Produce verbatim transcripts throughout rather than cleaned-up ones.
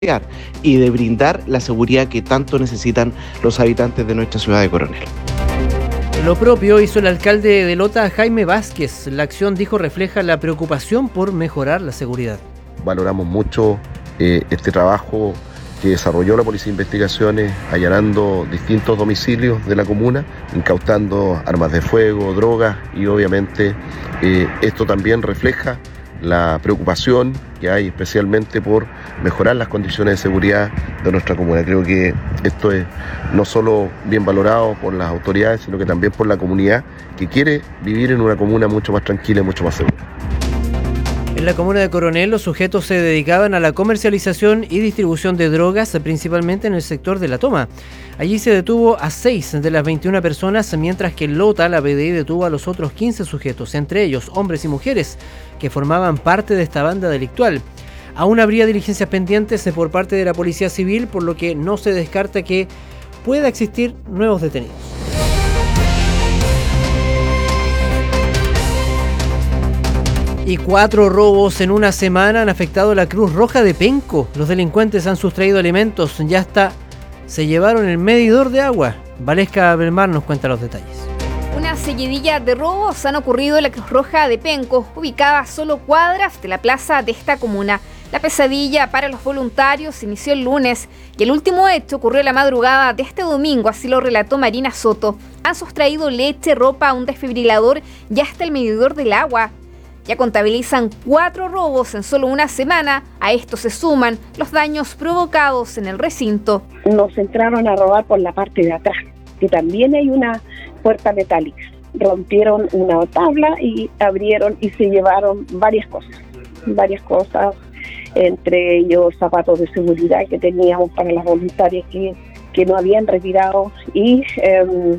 y de brindar la seguridad que tanto necesitan los habitantes de nuestra ciudad de Coronel. Lo propio hizo el alcalde de Lota, Jaime Vázquez. La acción, dijo, refleja la preocupación por mejorar la seguridad. Valoramos mucho eh, este trabajo que desarrolló la Policía de Investigaciones, allanando distintos domicilios de la comuna, incautando armas de fuego, drogas, y obviamente eh, esto también refleja la preocupación que hay especialmente por mejorar las condiciones de seguridad de nuestra comuna. Creo que esto es no solo bien valorado por las autoridades, sino que también por la comunidad, que quiere vivir en una comuna mucho más tranquila y mucho más segura. En la comuna de Coronel, los sujetos se dedicaban a la comercialización y distribución de drogas, principalmente en el sector de La Toma. Allí se detuvo a seis de las veintiuna personas, mientras que en Lota la P D I detuvo a los otros quince sujetos, entre ellos hombres y mujeres, que formaban parte de esta banda delictual. Aún habría diligencias pendientes por parte de la Policía Civil, por lo que no se descarta que pueda existir nuevos detenidos. Y cuatro robos en una semana han afectado a la Cruz Roja de Penco. Los delincuentes han sustraído alimentos, ya hasta se llevaron el medidor de agua. Valesca Belmar nos cuenta los detalles. Una seguidilla de robos han ocurrido en la Cruz Roja de Penco, ubicada a solo cuadras de la plaza de esta comuna. La pesadilla para los voluntarios inició el lunes y el último hecho ocurrió la madrugada de este domingo, así lo relató Marina Soto. Han sustraído leche, ropa, un desfibrilador y hasta el medidor del agua. Ya contabilizan cuatro robos en solo una semana. A esto se suman los daños provocados en el recinto. Nos entraron a robar por la parte de atrás, que también hay una puerta metálica. Rompieron una tabla y abrieron y se llevaron varias cosas, varias cosas, entre ellos zapatos de seguridad que teníamos para las voluntarias que, que no habían retirado y eh,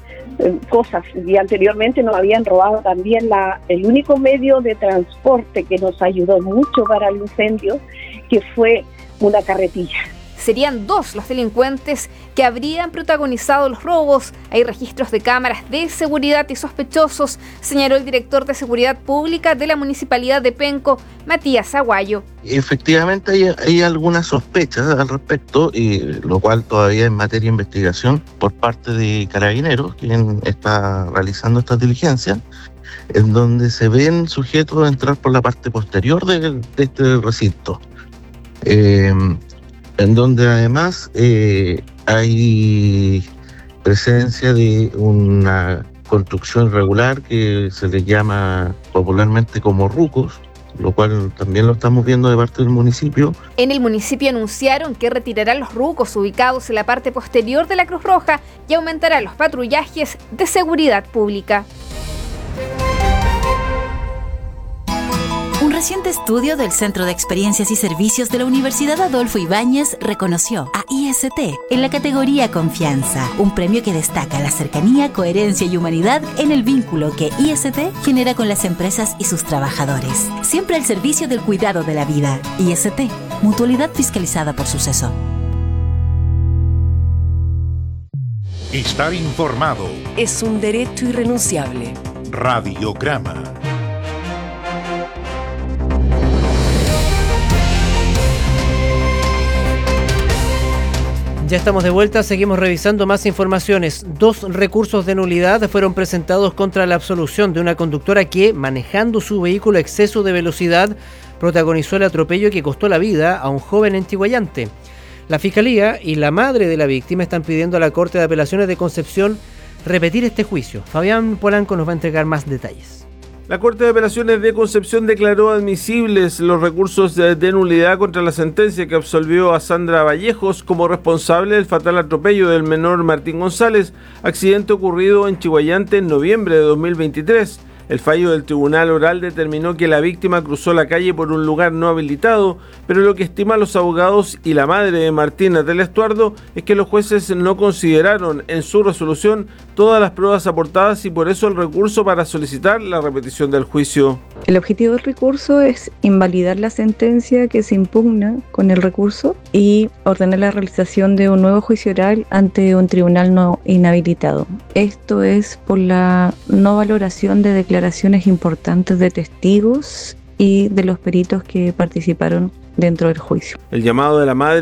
cosas, y anteriormente nos habían robado también la, el único medio de transporte que nos ayudó mucho para el incendio, que fue una carretilla. Serían dos los delincuentes que habrían protagonizado los robos. Hay registros de cámaras de seguridad y sospechosos, señaló el director de Seguridad Pública de la Municipalidad de Penco, Matías Aguayo. Efectivamente hay, hay algunas sospechas al respecto, y lo cual todavía es materia de investigación por parte de Carabineros, quien está realizando estas diligencias, en donde se ven sujetos entrar por la parte posterior de, de este recinto. Eh, en donde además eh, hay presencia de una construcción irregular que se le llama popularmente como rucos, lo cual también lo estamos viendo de parte del municipio. En el municipio anunciaron que retirarán los rucos ubicados en la parte posterior de la Cruz Roja y aumentarán los patrullajes de seguridad pública. Un reciente estudio del Centro de Experiencias y Servicios de la Universidad Adolfo Ibáñez reconoció a I S T en la categoría Confianza, un premio que destaca la cercanía, coherencia y humanidad en el vínculo que I S T genera con las empresas y sus trabajadores. Siempre al servicio del cuidado de la vida. I S T, mutualidad fiscalizada por Suceso. Estar informado es un derecho irrenunciable. Radiograma. Ya estamos de vuelta, seguimos revisando más informaciones. Dos recursos de nulidad fueron presentados contra la absolución de una conductora que, manejando su vehículo a exceso de velocidad, protagonizó el atropello que costó la vida a un joven en Chiguayante. La Fiscalía y la madre de la víctima están pidiendo a la Corte de Apelaciones de Concepción repetir este juicio. Fabián Polanco nos va a entregar más detalles. La Corte de Apelaciones de Concepción declaró admisibles los recursos de, de nulidad contra la sentencia que absolvió a Sandra Vallejos como responsable del fatal atropello del menor Martín González, accidente ocurrido en Chiguayante en noviembre de dos mil veintitrés. El fallo del tribunal oral determinó que la víctima cruzó la calle por un lugar no habilitado, pero lo que estiman los abogados y la madre de Martín, Natalia Estuardo, es que los jueces no consideraron en su resolución todas las pruebas aportadas y por eso el recurso para solicitar la repetición del juicio. El objetivo del recurso es invalidar la sentencia que se impugna con el recurso y ordenar la realización de un nuevo juicio oral ante un tribunal no inhabilitado. Esto es por la no valoración de declaraciones importantes de testigos y de los peritos que participaron dentro del juicio. El llamado de la madre